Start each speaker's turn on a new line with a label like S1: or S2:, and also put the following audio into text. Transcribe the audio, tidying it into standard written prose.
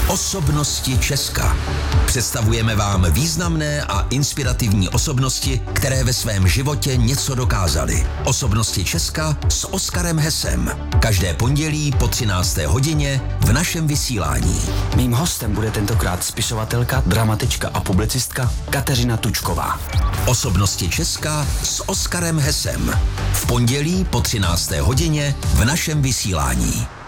S1: Osobnosti Česka. Představujeme vám významné a inspirativní osobnosti, které ve svém životě něco dokázaly. Osobnosti Česka s Oskarem Hesem. Každé pondělí po 13. hodině v našem vysílání.
S2: Mým hostem bude tentokrát spisovatelka, dramatička a publicistka Kateřina Tučková.
S1: Osobnosti Česka s Oskarem Hesem. V pondělí po 13. hodině v našem vysílání.